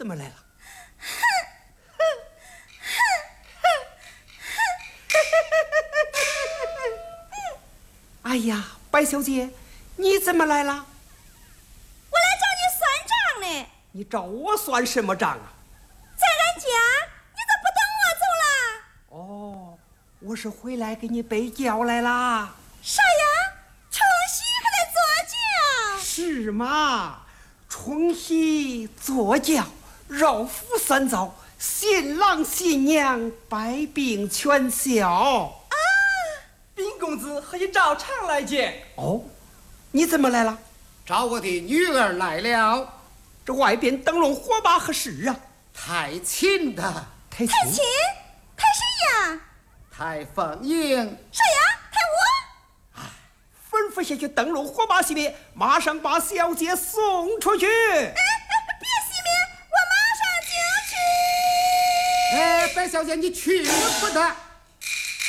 怎么来了？哎呀，白小姐，你怎么来了？ 我来找你算账呢。 你找我算什么账啊？ 在俺家，你咋不等我走了？ 哦，我是回来给你备轿来啦。 啥呀？冲喜还来坐轿？ 是嘛？冲喜坐轿，绕府三遭，新郎新娘百病全消。 禀公子和你照常来见。 哦，你怎么来了？ 找我的女儿来了。 这外边灯笼火把何事啊？ 太亲的。 太亲？ 太亲？太谁呀？ 太凤英。 啥呀？太我？ 吩咐下去，灯笼火把熄灭，马上把小姐送出去。 别熄灭，我马上就去。 哎，白小姐，你去不得。